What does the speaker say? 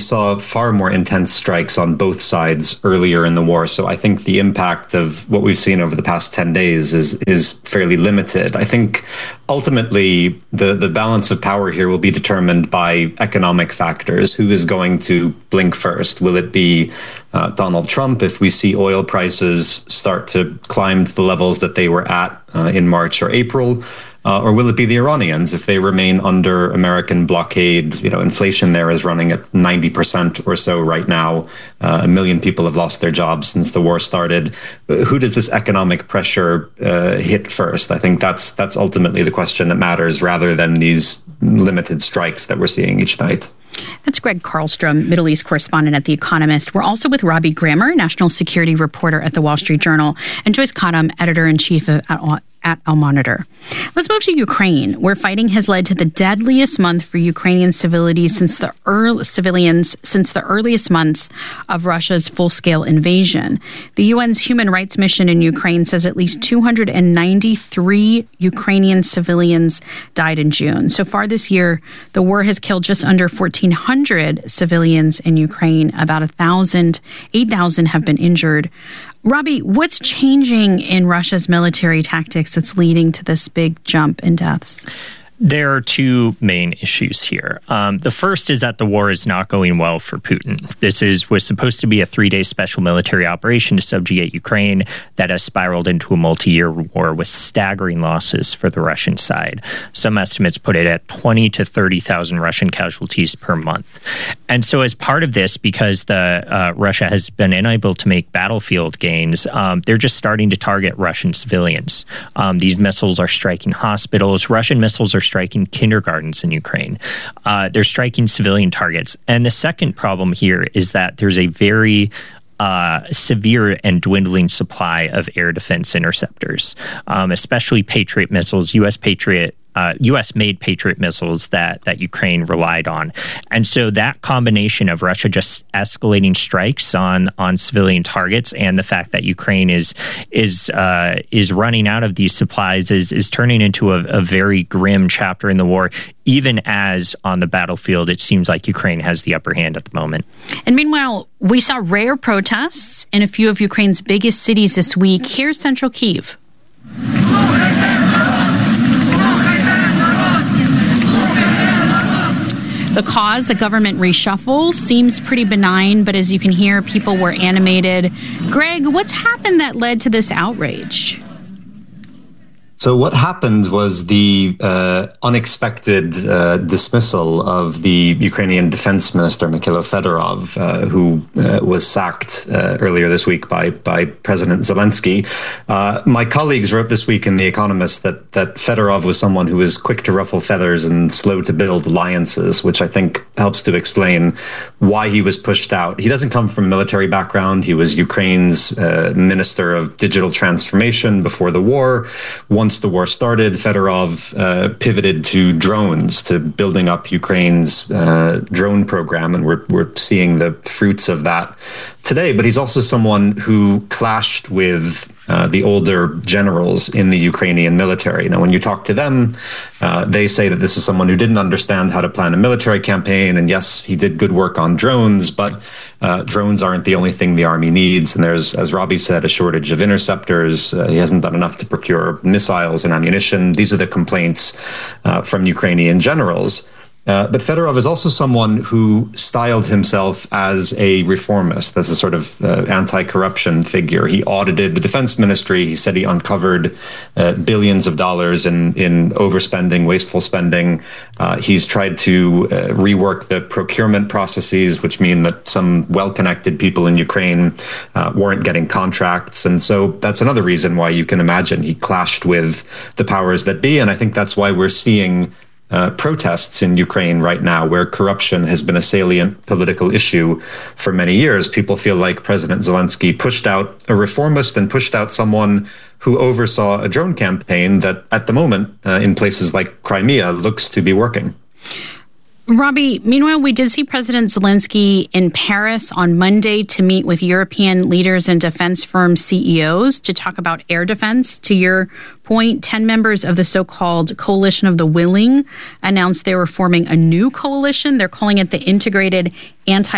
saw far more intense strikes on both sides earlier in the war. So I think the impact of what we've seen over the past 10 days is fairly limited. I think ultimately the balance of power here will be determined by economic factors. Who is going to blink first? Will it be Donald Trump if we see oil prices start to climb to the levels that they were at in March or April? Or will it be the Iranians if they remain under American blockade? Inflation there is running at 90% or so right now. 1 million people have lost their jobs since the war started. Who does this economic pressure hit first? I think that's ultimately the question that matters, rather than these limited strikes that we're seeing each night. That's Greg Carlstrom, Middle East correspondent at The Economist. We're also with Robbie Grammer, national security reporter at The Wall Street Journal, and Joyce Kadam, editor-in-chief at Al Monitor. Let's move to Ukraine, where fighting has led to the deadliest month for Ukrainian civilians since the earliest months of Russia's full-scale invasion. The UN's Human Rights Mission in Ukraine says at least 293 Ukrainian civilians died in June. So far this year, the war has killed just under 1,400 civilians in Ukraine. About 8,000 have been injured. Robbie, what's changing in Russia's military tactics that's leading to this big jump in deaths? There are two main issues here. The first is that the war is not going well for Putin. This was supposed to be a 3-day special military operation to subjugate Ukraine that has spiraled into a multi-year war with staggering losses for the Russian side. Some estimates put it at 20 to 30,000 Russian casualties per month. And so as part of this, because Russia has been unable to make battlefield gains, they're just starting to target Russian civilians. These missiles are striking hospitals. Russian missiles are striking kindergartens in Ukraine. They're striking civilian targets. And the second problem here is that there's a very severe and dwindling supply of air defense interceptors, especially Patriot missiles, U.S.-made Patriot missiles that Ukraine relied on. And so that combination of Russia just escalating strikes on civilian targets and the fact that Ukraine is running out of these supplies is turning into a very grim chapter in the war, even as on the battlefield it seems like Ukraine has the upper hand at the moment. And meanwhile, we saw rare protests in a few of Ukraine's biggest cities this week. Here's central Kyiv. The cause, the government reshuffle, seems pretty benign, but as you can hear, people were animated. Greg, what's happened that led to this outrage? So what happened was the unexpected dismissal of the Ukrainian defense minister, Mikhailo Fedorov, who was sacked earlier this week by President Zelensky. My colleagues wrote this week in The Economist that Fedorov was someone who was quick to ruffle feathers and slow to build alliances, which I think helps to explain why he was pushed out. He doesn't come from a military background. He was Ukraine's Minister of Digital Transformation before the war. Once the war started, Fedorov pivoted to drones, to building up Ukraine's drone program, and we're seeing the fruits of that today. But he's also someone who clashed with the older generals in the Ukrainian military. Now, when you talk to them, they say that this is someone who didn't understand how to plan a military campaign. And yes, he did good work on drones, but drones aren't the only thing the army needs. And there's, as Robbie said, a shortage of interceptors. He hasn't done enough to procure missiles and ammunition. These are the complaints from Ukrainian generals. But Fedorov is also someone who styled himself as a reformist, as a sort of anti-corruption figure. He audited the defense ministry. He said he uncovered billions of dollars in overspending, wasteful spending. He's tried to rework the procurement processes, which mean that some well-connected people in Ukraine weren't getting contracts. And so that's another reason why you can imagine he clashed with the powers that be. And I think that's why we're seeing protests in Ukraine right now, where corruption has been a salient political issue for many years. People feel like President Zelensky pushed out a reformist and pushed out someone who oversaw a drone campaign that at the moment in places like Crimea looks to be working. Robbie, meanwhile, we did see President Zelensky in Paris on Monday to meet with European leaders and defense firm CEOs to talk about air defense. To your point, 10 members of the so-called Coalition of the Willing announced they were forming a new coalition. They're calling it the Integrated Anti